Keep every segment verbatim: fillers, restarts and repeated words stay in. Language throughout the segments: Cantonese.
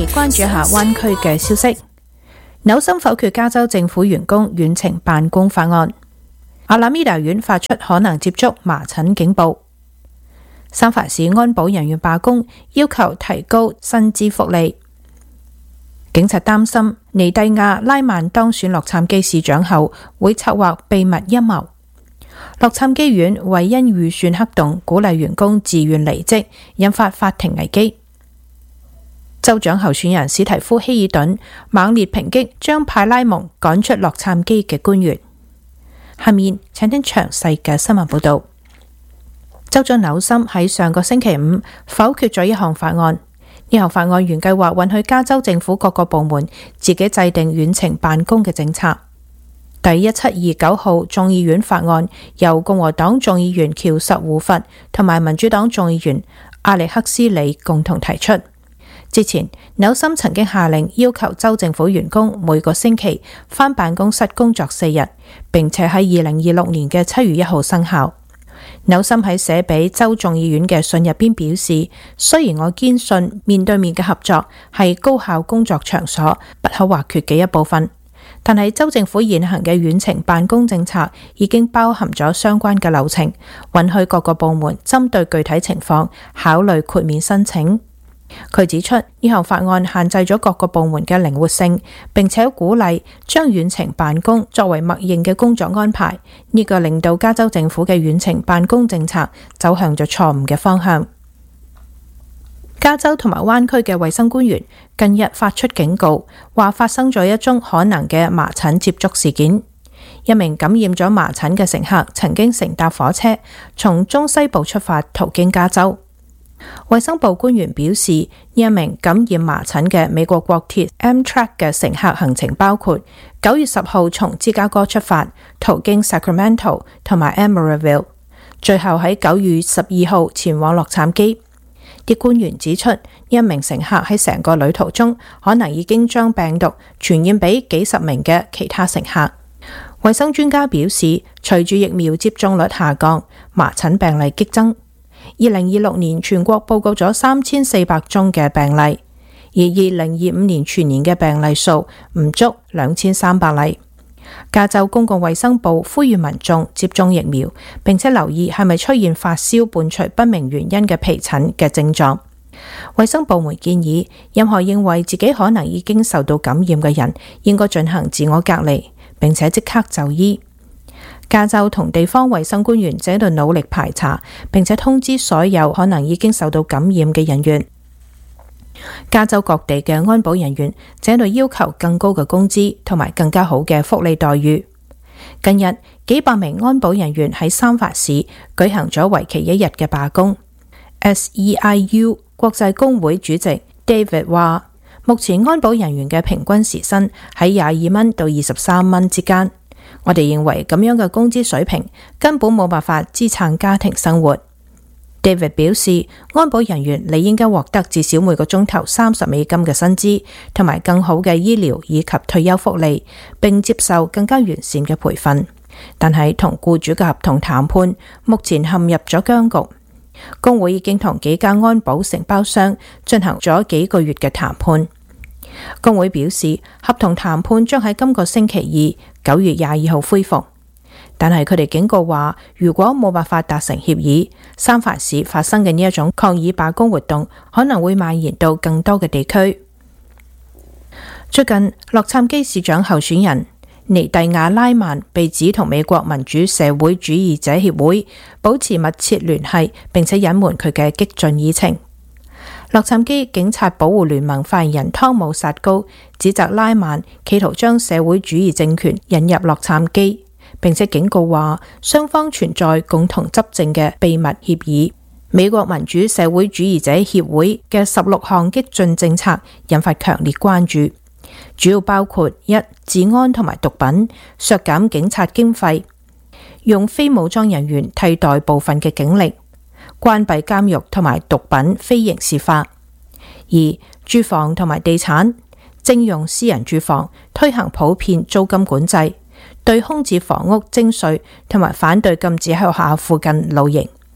而關注下灣區嘅消息。紐森否決加州政府員工遠程辦公法案。阿拉米達縣發出可能接觸麻疹警報。三藩市安保人員罷工，要求提高薪資福利。警察擔心尼蒂亞拉曼當選洛杉磯市長後會策劃秘密陰謀。洛杉磯縣為因預算黑洞鼓勵員工自願離職，引發法庭危機。州長候選人史提夫希爾頓猛烈抨擊將派拉蒙趕出洛杉磯嘅官員。下面請聽詳細嘅新聞報道。州長紐森喺上個星期五否決咗一項法案，呢項法案原計劃允許加州政府各個部門自己制定遠程辦公嘅政策。第一七二九號眾議院法案由共和黨眾議員喬什胡佛同埋民主黨眾議員阿力克斯里共同提出。之前，紐森曾經下令要求州政府員工每個星期返辦公室工作四日，並且喺二零二六年嘅七月一號生效。紐森喺寫俾州眾議院嘅信入邊表示，雖然我堅信面對面嘅合作係高效工作場所不可或缺嘅一部分，但係州政府現行嘅遠程辦公政策已經包含咗相關嘅流程，允許各個部門針對具體情況考慮豁免申請。佢指出，呢項法案限制咗各個部門嘅靈活性，並且鼓勵將遠程辦公作為默認嘅工作安排。呢個令到加州政府嘅遠程辦公政策走向咗錯誤嘅方向。加州同埋灣區嘅衛生官員近日發出警告，話發生咗一宗可能嘅麻疹接觸事件。一名感染咗麻疹嘅乘客曾經乘搭火車從中西部出發，途經加州。衛生部官員表示，呢一名感染麻疹嘅美國國鐵 Amtrak 嘅乘客行程包括九月十號從芝加哥出發，途經 Sacramento 同埋 Emeryville， 最後喺九月十二號前往洛杉磯。啲官員指出，呢一名乘客喺成個旅途中可能已經將病毒傳染俾幾十名嘅其他乘客。衛生專家表示，隨住疫苗接種率下降，麻疹病例激增。二零二六年全國報告咗三千四百宗嘅病例，而二零二五年全年嘅病例數唔足兩千三百例。加州公共衛生部呼籲民眾接種疫苗，並且留意係咪出現發燒伴隨不明原因嘅皮疹嘅症狀。衛生部門建議，任何認為自己可能已經受到感染嘅人，應該進行自我隔離，並且即刻就醫。加州同地方衛生官員正喺度努力排查，並且通知所有可能已經受到感染嘅人員。加州各地嘅安保人員正喺度要求更高嘅工資同埋更加好嘅福利待遇。近日，幾百名安保人員喺三藩市舉行咗為期一日嘅罷工。S E I U 國際工會主席 David 話，目前安保人員嘅平均時薪喺廿二蚊到二十三蚊之間。我哋認為咁樣嘅工資水平根本冇辦法支撐家庭生活。David 表示，安保人員理應該獲得至少每個鐘頭三十美金嘅薪資，同埋更好嘅醫療以及退休福利，並接受更加完善嘅培訓。但係同僱主嘅合同談判目前陷入咗僵局。工會已經同幾間安保承包商進行咗幾個月嘅談判。工會表示，合同談判將喺今個星期二九月廿二號恢復，但係佢哋警告話，如果冇辦法達成協議，三藩市發生嘅呢一種抗議罷工活動可能會蔓延到更多嘅地區。最近，洛杉磯市長候選人尼蒂亞拉曼被指同美國民主社會主義者協會保持密切聯繫，並且隱瞞佢嘅激進議程。洛杉磯警察保護聯盟發言人湯姆薩高指責拉曼企圖將社會主義政權引入洛杉磯，並且警告話雙方存在共同執政嘅秘密協議。美國民主社會主義者協會嘅十六項激進政策引發強烈關注，主要包括一、治安同埋毒品，削減警察經費，用非武裝人員替代部分嘅警力，關閉監獄同埋毒品非刑事化。二、住房同埋地產，徵用私人住房，推行普遍租金管制，對空置房屋徵稅，同埋反對禁止喺學校附近露營。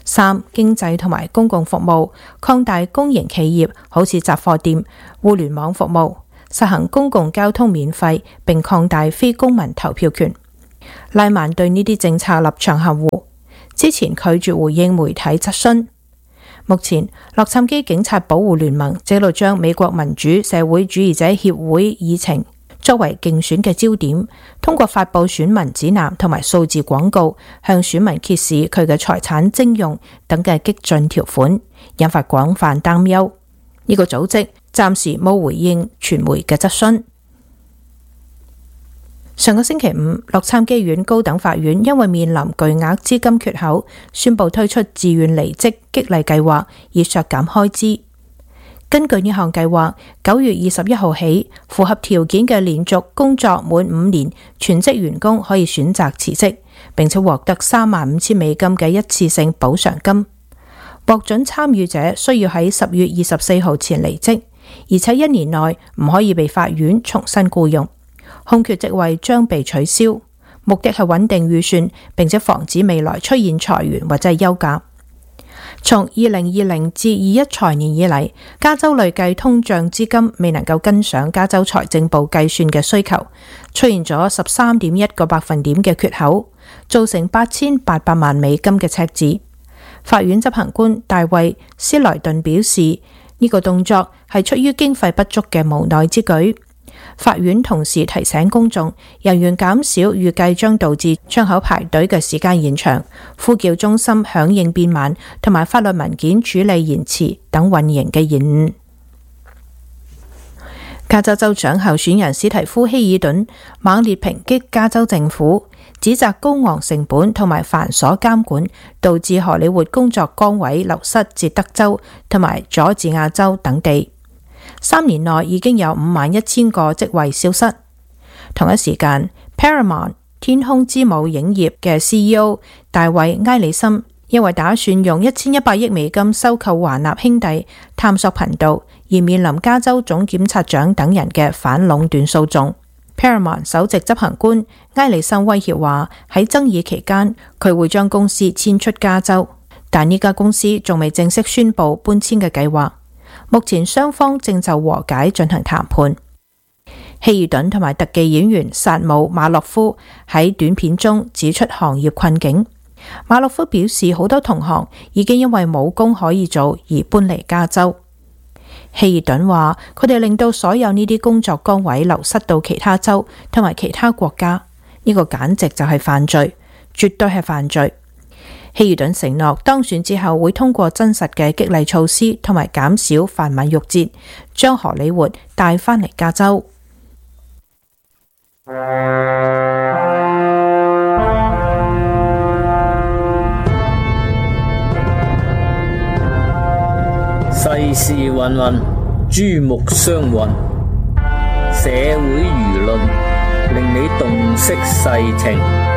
三、經濟同埋公共服務，擴大公營企業好似雜貨店、互聯網服務，實行公共交通免費，並擴大非公民投票權。拉曼對呢啲政策立場含糊，之前拒絕回應媒體質詢。目前，洛杉磯警察保護聯盟正喺度將美國民主社會主義者協會議程作為競選嘅焦點，通過發佈選民指南同埋數字廣告，向選民揭示佢嘅財產徵用等嘅激進條款，引發廣泛擔憂。呢個組織暫時冇回應傳媒嘅質詢。上個星期五，洛杉磯縣高等法院因為面臨巨額資金缺口，宣布推出自願離職激勵計劃，以削減開支。根據呢項計劃，九月二十一號起，符合條件嘅連續工作滿五年全職員工可以選擇辭職，並且獲得三萬五千美金嘅一次性補償金。獲准參與者需要喺十月二十四號前離職，而且一年內唔可以被法院重新僱用。空缺職位將被取消，目的係穩定預算，並且防止未來出現裁員或者係休假。從二零二零至二一財年以嚟，加州累計通脹資金未能夠跟上加州財政部計算嘅需求，出現咗十三點一個百分點嘅缺口，造成八千八百萬美金嘅赤字。法院執行官大衛斯萊頓表示，呢、這個動作係出於經費不足嘅無奈之舉。法院同時提醒公眾，人員減少預計將導致窗口排隊嘅時間延長、呼叫中心響應變慢，同埋法律文件處理延遲等運營嘅延誤。加州州長候選人史提夫希爾頓猛烈抨擊加州政府，指責高昂成本同埋繁瑣監管導致荷里活工作崗位流失至德州同埋佐治亞州等地。三年內已經有五萬一千個職位消失。同一時間 Paramount 天空之母影業嘅 C E O 大衛埃里森因為打算用一千一百億美金收購華納兄弟探索頻道，而面臨加州總檢察長等人嘅反壟斷訴訟。Paramount 首席執行官埃里森威脅話，喺爭議期間佢會將公司遷出加州，但呢家公司仲未正式宣布搬遷嘅計劃。目前雙方正就和解進行談判。希爾頓同埋特技演員薩姆馬洛夫喺短片中指出行業困境。馬洛夫表示，好多同行已經因為冇工可以做而搬離加州。希爾頓話，佢哋令到所有呢啲工作崗位流失到其他州同埋其他國家，呢個簡直就係犯罪，絕對係犯罪。希爾頓承諾當選之後會通過真實嘅激勵措施同埋減少繁文縟節，將荷里活帶返嚟加州。 世事芸芸，珠目相混，社會輿論令你洞悉世情。